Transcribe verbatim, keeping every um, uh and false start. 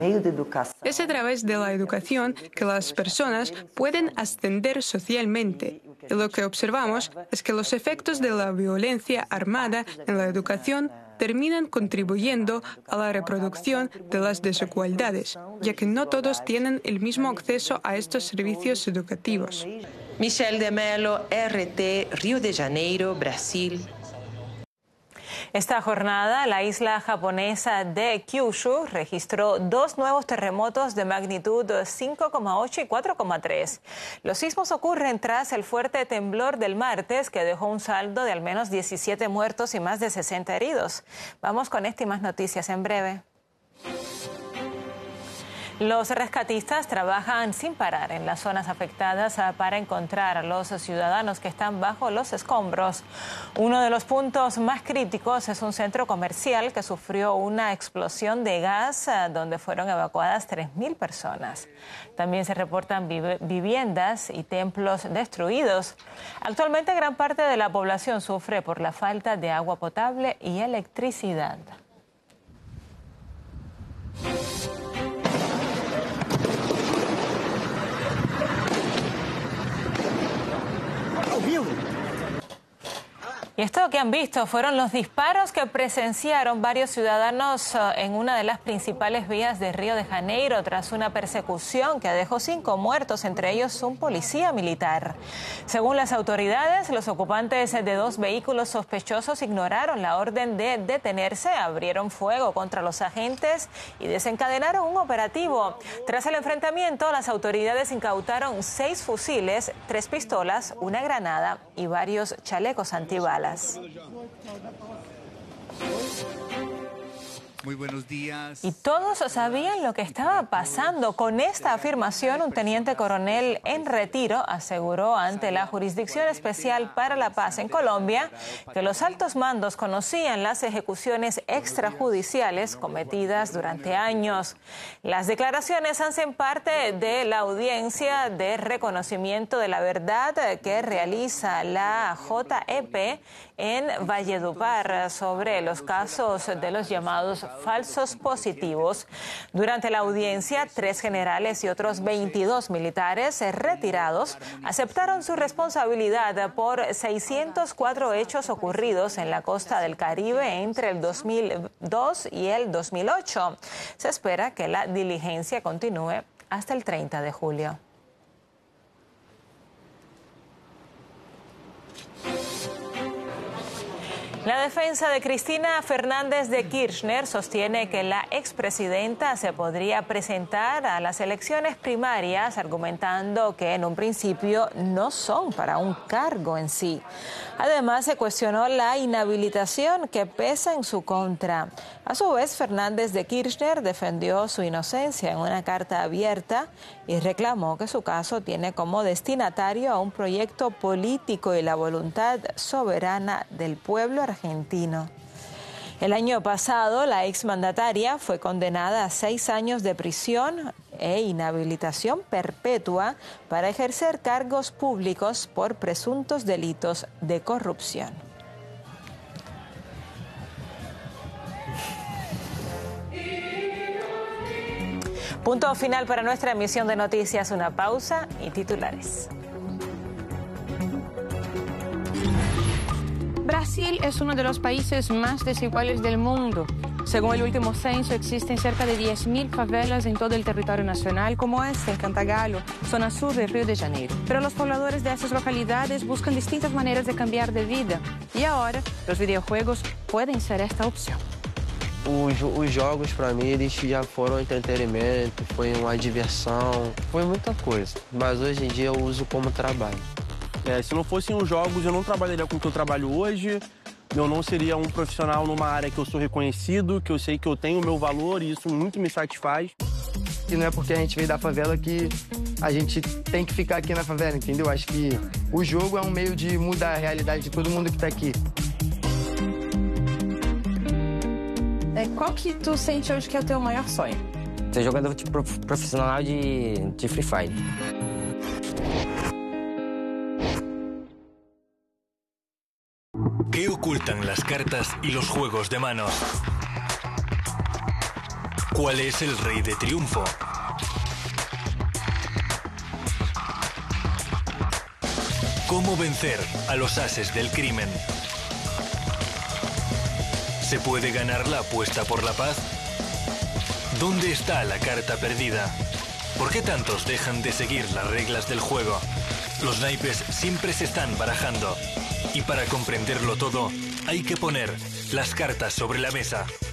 Es a través de la educación que las personas pueden ascender socialmente. Y lo que observamos es que los efectos de la violencia armada en la educación terminan contribuyendo a la reproducción de las desigualdades, ya que no todos tienen el mismo acceso a estos servicios educativos. Michelle de Mello, R T, Río de Janeiro, Brasil. Esta jornada, la isla japonesa de Kyushu registró dos nuevos terremotos de magnitud cinco coma ocho y cuatro coma tres. Los sismos ocurren tras el fuerte temblor del martes, que dejó un saldo de al menos diecisiete muertos y más de sesenta heridos. Vamos con esta y más noticias en breve. Los rescatistas trabajan sin parar en las zonas afectadas para encontrar a los ciudadanos que están bajo los escombros. Uno de los puntos más críticos es un centro comercial que sufrió una explosión de gas donde fueron evacuadas tres mil personas. También se reportan viviendas y templos destruidos. Actualmente gran parte de la población sufre por la falta de agua potable y electricidad. Y esto que han visto fueron los disparos que presenciaron varios ciudadanos en una de las principales vías de Río de Janeiro tras una persecución que dejó cinco muertos, entre ellos un policía militar. Según las autoridades, los ocupantes de dos vehículos sospechosos ignoraron la orden de detenerse, abrieron fuego contra los agentes y desencadenaron un operativo. Tras el enfrentamiento, las autoridades incautaron seis fusiles, tres pistolas, una granada y varios chalecos antibalas. Muy buenos días. Y todos sabían lo que estaba pasando. Con esta afirmación, un teniente coronel en retiro aseguró ante la Jurisdicción Especial para la Paz en Colombia que los altos mandos conocían las ejecuciones extrajudiciales cometidas durante años. Las declaraciones hacen parte de la audiencia de reconocimiento de la verdad que realiza la J E P en Valledupar sobre los casos de los llamados falsos positivos. Durante la audiencia, tres generales y otros veintidós militares retirados aceptaron su responsabilidad por seiscientos cuatro hechos ocurridos en la costa del Caribe entre el dos mil dos y el dos mil ocho. Se espera que la diligencia continúe hasta el treinta de julio. La defensa de Cristina Fernández de Kirchner sostiene que la expresidenta se podría presentar a las elecciones primarias argumentando que en un principio no son para un cargo en sí. Además, se cuestionó la inhabilitación que pesa en su contra. A su vez, Fernández de Kirchner defendió su inocencia en una carta abierta y reclamó que su caso tiene como destinatario a un proyecto político y la voluntad soberana del pueblo argentino. El año pasado, la exmandataria fue condenada a seis años de prisión e inhabilitación perpetua para ejercer cargos públicos por presuntos delitos de corrupción. Punto final para nuestra emisión de noticias. Una pausa y titulares. Brasil es uno de los países más desiguales del mundo. Según el último censo, existen cerca de diez mil favelas en todo el territorio nacional, como esta en Cantagalo, zona sur de Río de Janeiro. Pero los pobladores de esas localidades buscan distintas maneras de cambiar de vida. Y ahora, los videojuegos pueden ser esta opción. Os, os jogos, para mim, eles já foram entretenimento, foi uma diversão, foi muita coisa. Mas hoje em dia eu uso como trabalho. É, se não fossem os jogos, eu não trabalharia com o que eu trabalho hoje, eu não seria um profissional numa área que eu sou reconhecido, que eu sei que eu tenho o meu valor e isso muito me satisfaz. E não é porque a gente veio da favela que a gente tem que ficar aqui na favela, entendeu? Acho que o jogo é um meio de mudar a realidade de todo mundo que está aqui. É, qual que tu sente hoje que é o teu maior sonho? Ser jogador de prof, profissional de, de Free Fire. ¿Qué ocultan las cartas y los juegos de manos? ¿Cuál es el rey de triunfo? ¿Cómo vencer a los ases del crimen? ¿Se puede ganar la apuesta por la paz? ¿Dónde está la carta perdida? ¿Por qué tantos dejan de seguir las reglas del juego? Los naipes siempre se están barajando. Y para comprenderlo todo, hay que poner las cartas sobre la mesa.